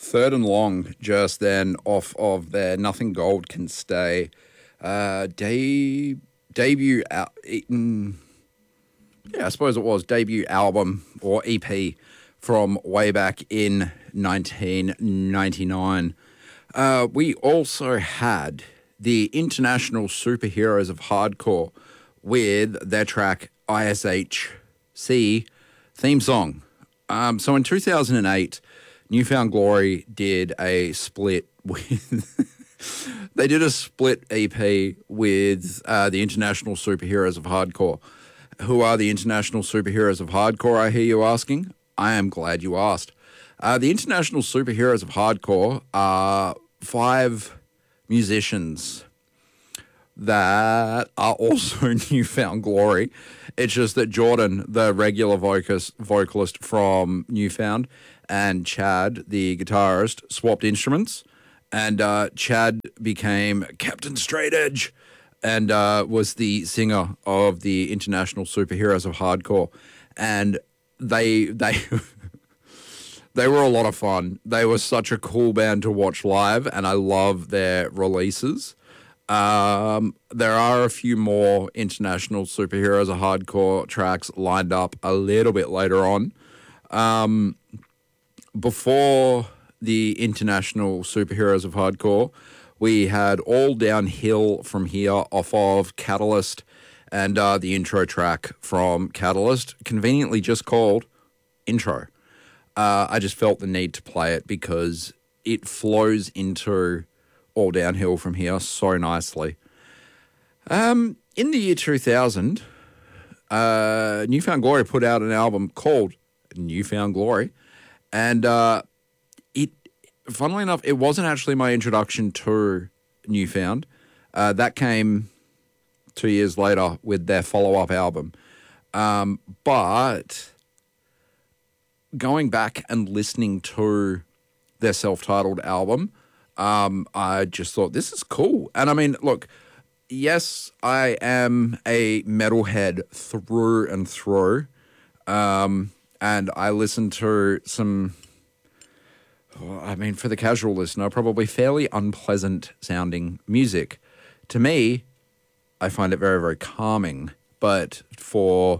Third and Long just then off of their Nothing Gold Can Stay debut I suppose it was debut album or EP from way back in 1999. We also had the International Superheroes of Hardcore with their track ISHC theme song. So in 2008, Newfound Glory did a split with... They did a split EP with the International Superheroes of Hardcore. Who are the International Superheroes of Hardcore, I hear you asking? I am glad you asked. The International Superheroes of Hardcore are 5 musicians that are also Newfound Glory. It's just that Jordan, the regular vocalist from Newfound, and Chad, the guitarist, swapped instruments. And Chad became Captain Straight Edge and was the singer of the International Superheroes of Hardcore. And they they were a lot of fun. They were such a cool band to watch live, and I love their releases. There are a few more International Superheroes of Hardcore tracks lined up a little bit later on. Before the International Superheroes of Hardcore, we had All Downhill From Here off of Catalyst, and the intro track from Catalyst, conveniently just called Intro. I just felt the need to play it because it flows into All Downhill From Here so nicely. In the year 2000, Newfound Glory put out an album called Newfound Glory, and funnily enough, it wasn't actually my introduction to Newfound. That came 2 years later with their follow-up album. But going back and listening to their self-titled album, I just thought, this is cool. And I mean, look, yes, I am a metalhead through and through. And I listen to some... I mean, for the casual listener, probably fairly unpleasant sounding music. To me, I find it very, very calming. But for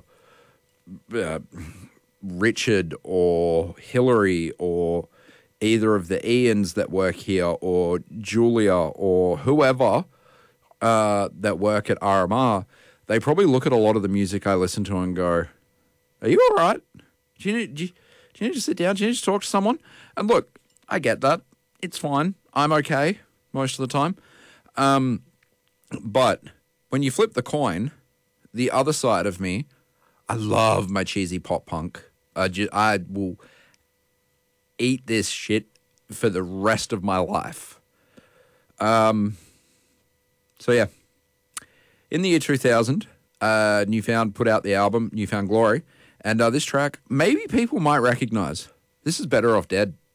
Richard or Hillary or either of the Ians that work here or Julia or whoever that work at RMR, they probably look at a lot of the music I listen to and go, are you all right? Do you need to sit down? Do you need to talk to someone? And look, I get that. It's fine. I'm okay most of the time. But when you flip the coin, the other side of me, I love my cheesy pop punk. I will eat this shit for the rest of my life. So yeah. In the year 2000, Newfound put out the album Newfound Glory. And this track, maybe people might recognize. This is Better Off Dead.